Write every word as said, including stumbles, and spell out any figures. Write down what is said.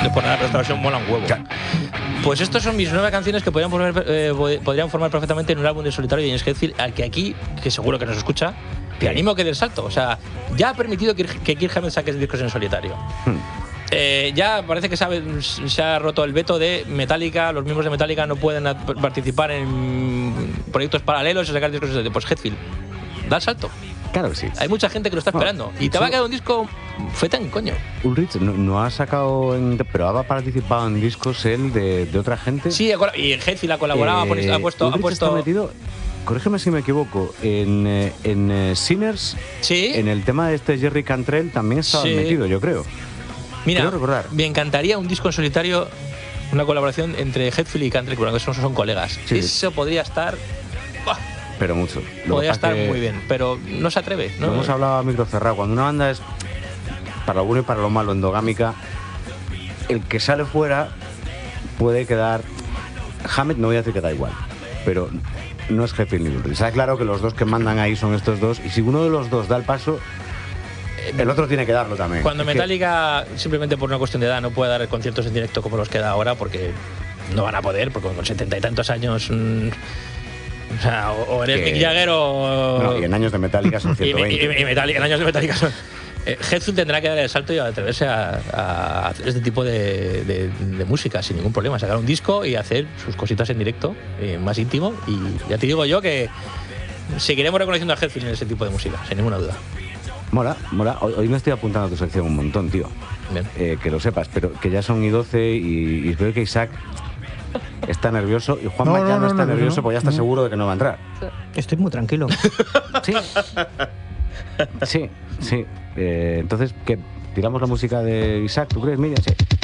de por nada, pero esta versión mola un huevo. Claro. Pues estos son mis nueve canciones que podrían formar, eh, podrían formar perfectamente en un álbum de solitario de James Hetfield, al que aquí, que seguro que nos escucha, te animo a que dé el salto. O sea, ya ha permitido que, que Kirk Hammett saque discos en solitario. Hmm. Eh, ya parece que sabe, se ha roto el veto de Metallica, los miembros de Metallica no pueden participar en proyectos paralelos y sacar discos en solitario. Pues Hetfield, da el salto. Claro que sí. Hay mucha gente que lo está esperando. Bueno, y te sí. va a quedar un disco feta en coño. Ulrich no, no ha sacado, en, pero ha participado en discos él de, de otra gente. Sí, y Hetfield ha colaborado, Eh, ha puesto... Ulrich ha puesto está metido, corrígeme si me equivoco, en, eh, en eh, Sinners, sí. en el tema de este Jerry Cantrell también estaba Sí. metido, yo creo. Mira, Quiero recordar. me encantaría un disco en solitario, una colaboración entre Hetfield y Cantrell, que son, son colegas. Sí. Eso podría estar... ¡buah! Pero mucho. Lo Podría que pasa estar que muy bien, pero no se atreve. ¿no? Lo hemos hablado a micro cerrado. Cuando una banda es, para lo bueno y para lo malo, endogámica, el que sale fuera puede quedar... Hammett no voy a decir que da igual, pero no es Hetfield ni Ulrich. Está claro que los dos que mandan ahí son estos dos, y si uno de los dos da el paso, el otro tiene que darlo también. Cuando Es que- Metallica, simplemente por una cuestión de edad, no puede dar conciertos en directo como los que da ahora, porque no van a poder, porque con setenta y tantos años... Mmm, o sea, o, o eres Que- Mick Jagger o... No, y en años de Metallica son y, ciento veinte. y- y Metallica, en años de Metallica son... Eh, Hetfield tendrá que dar el salto y atreverse a, a hacer este tipo de, de, de música sin ningún problema, sacar un disco y hacer sus cositas en directo, eh, más íntimo, y ya te digo yo que seguiremos reconociendo a Hetfield en ese tipo de música, sin ninguna duda. Mola, mola. Hoy, hoy me estoy apuntando a tu sección un montón, tío. Bien. Eh, que lo sepas, pero que ya son y doce y, y veo que Isaac está nervioso y Juanma No, ya no, no, no, está no, nervioso no. porque ya está No. seguro de que no va a entrar. Estoy muy tranquilo. Sí. Sí, sí. Eh, entonces, ¿qué? ¿Tiramos la música de Isaac? ¿Tú crees, Miriam? Sí.